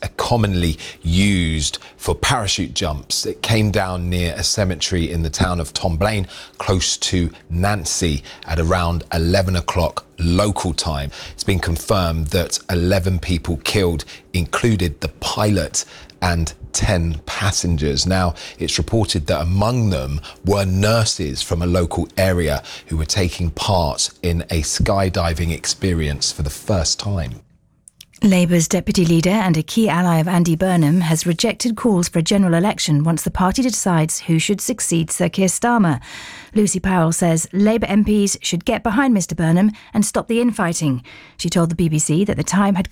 commonly used for parachute jumps. It came down near a cemetery in the town of Tomblaine, close to Nancy, at around 11 o'clock local time. It's been confirmed that 11 people killed included the pilot and 10 passengers. Now, it's reported that among them were nurses from a local area who were taking part in a skydiving experience for the first time. Labour's deputy leader and a key ally of Andy Burnham has rejected calls for a general election once the party decides who should succeed Sir Keir Starmer. Lucy Powell says Labour MPs should get behind Mr Burnham and stop the infighting. She told the BBC that the time had